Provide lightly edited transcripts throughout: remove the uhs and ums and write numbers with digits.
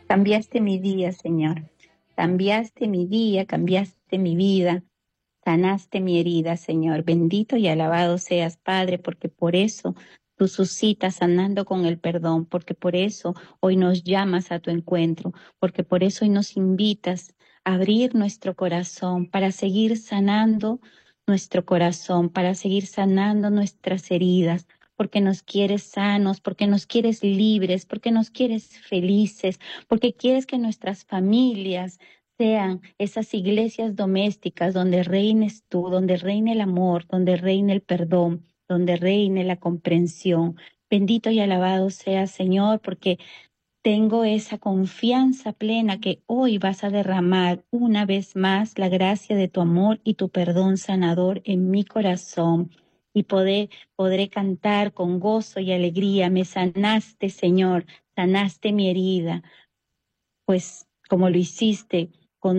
Cambiaste mi día, Señor. Cambiaste mi día, cambiaste mi vida. Sanaste mi herida, Señor. Bendito y alabado seas, Padre, porque por eso tú suscitas sanando con el perdón, porque por eso hoy nos llamas a tu encuentro, porque por eso hoy nos invitas a abrir nuestro corazón para seguir sanando nuestro corazón, para seguir sanando nuestras heridas, porque nos quieres sanos, porque nos quieres libres, porque nos quieres felices, porque quieres que nuestras familias sean esas iglesias domésticas donde reines tú, donde reine el amor, donde reine el perdón, donde reine la comprensión. Bendito y alabado sea, Señor, porque tengo esa confianza plena que hoy vas a derramar una vez más la gracia de tu amor y tu perdón sanador en mi corazón. Y podré cantar con gozo y alegría. Me sanaste, Señor, sanaste mi herida, pues como lo hiciste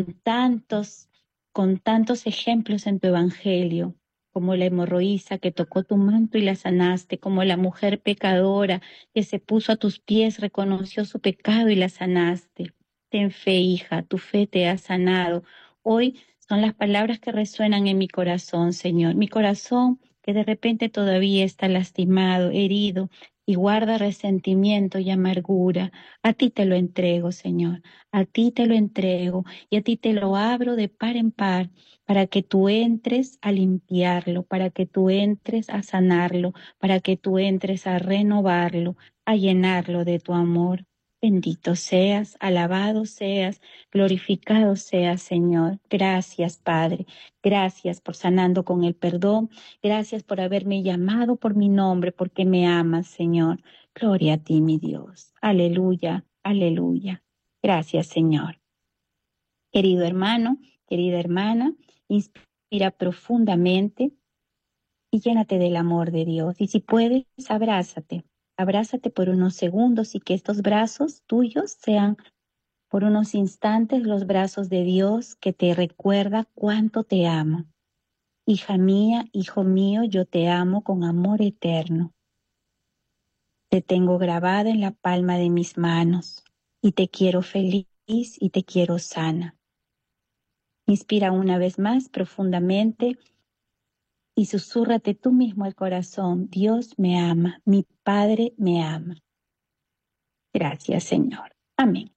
con tantos ejemplos en tu evangelio, como la hemorroísa que tocó tu manto y la sanaste, como la mujer pecadora que se puso a tus pies, reconoció su pecado y la sanaste. Ten fe, hija, tu fe te ha sanado. Hoy son las palabras que resuenan en mi corazón, Señor. Mi corazón que de repente todavía está lastimado, herido y guarda resentimiento y amargura. A ti te lo entrego, Señor, a ti te lo entrego y a ti te lo abro de par en par para que tú entres a limpiarlo, para que tú entres a sanarlo, para que tú entres a renovarlo, a llenarlo de tu amor. Bendito seas, alabado seas, glorificado seas, Señor. Gracias, Padre. Gracias por sanando con el perdón. Gracias por haberme llamado por mi nombre, porque me amas, Señor. Gloria a ti, mi Dios. Aleluya, aleluya. Gracias, Señor. Querido hermano, querida hermana, inspira profundamente y llénate del amor de Dios. Y si puedes, abrázate. Abrázate por unos segundos y que estos brazos tuyos sean por unos instantes los brazos de Dios que te recuerda cuánto te ama. Hija mía, hijo mío, yo te amo con amor eterno. Te tengo grabada en la palma de mis manos y te quiero feliz y te quiero sana. Inspira una vez más profundamente y susúrrate tú mismo al corazón. Dios me ama, mi Padre me ama. Gracias, Señor. Amén.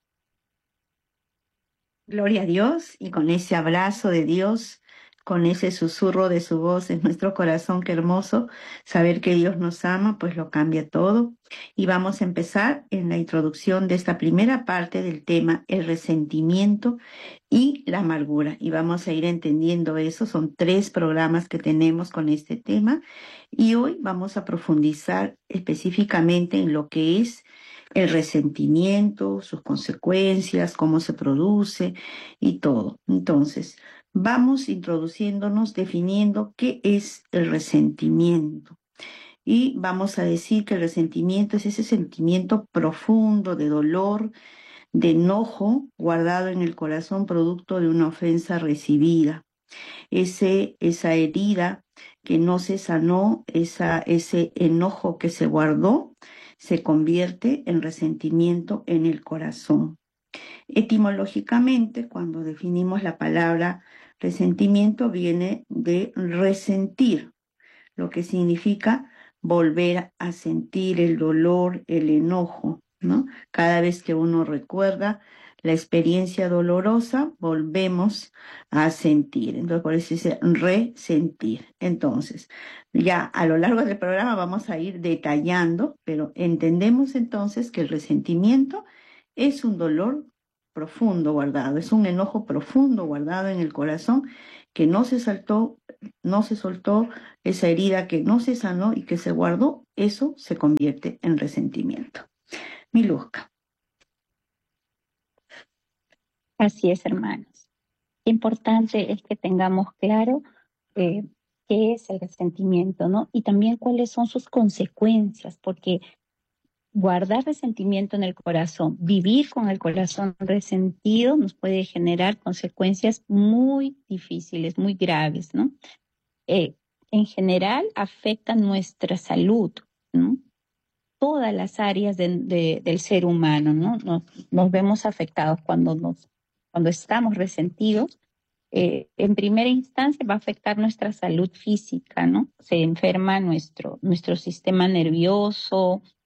Gloria a Dios, y con ese abrazo de Dios, con ese susurro de su voz en nuestro corazón, qué hermoso, saber que Dios nos ama, pues lo cambia todo. Y vamos a empezar en la introducción de esta primera parte del tema, el resentimiento y la amargura. Y vamos a ir entendiendo eso, son 3 programas que tenemos con este tema, y hoy vamos a profundizar específicamente en lo que es el resentimiento, sus consecuencias, cómo se produce y todo. Entonces, vamos introduciéndonos, definiendo qué es el resentimiento. Y vamos a decir que el resentimiento es ese sentimiento profundo de dolor, de enojo guardado en el corazón producto de una ofensa recibida. Esa herida que no se sanó, ese enojo que se guardó, se convierte en resentimiento en el corazón. Etimológicamente, cuando definimos la palabra resentimiento, viene de resentir, lo que significa volver a sentir el dolor, el enojo, ¿no? Cada vez que uno recuerda la experiencia dolorosa, volvemos a sentir. Entonces, por eso dice resentir. Entonces, ya a lo largo del programa vamos a ir detallando, pero entendemos entonces que el resentimiento es un dolor profundo guardado, es un enojo profundo guardado en el corazón que no se soltó, esa herida que no se sanó y que se guardó, eso se convierte en resentimiento. Miluska. Así es, hermanos. Importante es que tengamos claro eh, qué es el resentimiento, ¿no? Y también cuáles son sus consecuencias, porque guardar resentimiento en el corazón, vivir con el corazón resentido nos puede generar consecuencias muy difíciles, muy graves, ¿no? En general afecta nuestra salud, ¿no? todas las áreas del ser humano, ¿no? Nos vemos afectados cuando estamos resentidos. En primera instancia va a afectar nuestra salud física, ¿no? Se enferma nuestro sistema nervioso,